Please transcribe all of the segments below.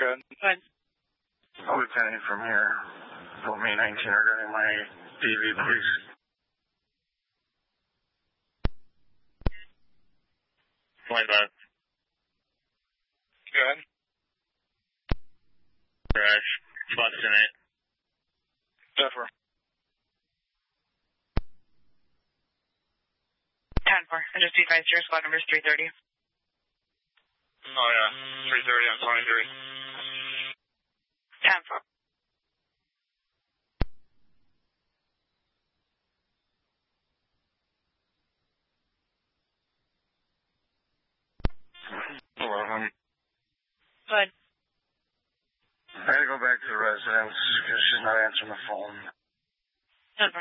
Good. Good. Lieutenant from here. Told me 19 regarding my DV, please. Like that. Good. Crash. Busting it. Zephyr. 10-4. I just advised your squad number is 330. Oh, yeah. 330 on 23. 10-4. Good. I had to go back to the residence because she's not answering the phone. 10-4.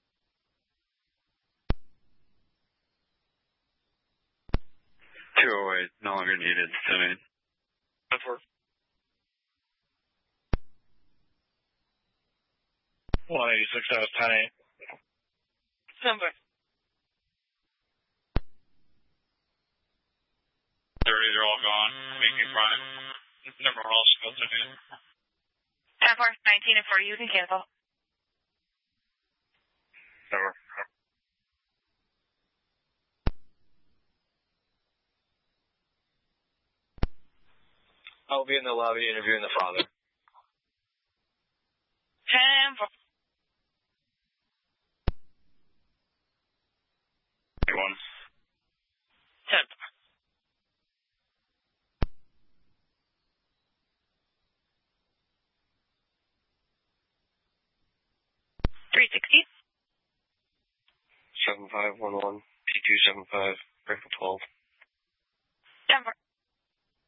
No longer needed tonight. 10-4. 186, that was 10-8. 10-4. 30s are all gone. Making prime. Number all skills in it. 10-4. 19 and 40. You can cancel. Zephyr. I'll be in the lobby interviewing the father. 10-4. 1. 10-4. 360. 7511, P275, Breaker 12. 10-4.